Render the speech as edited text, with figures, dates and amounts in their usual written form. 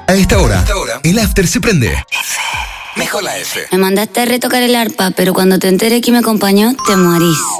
A esta hora, el after se prende. Mejor la F. Me mandaste a retocar el arpa, pero cuando te enteré que me acompañó, te morís.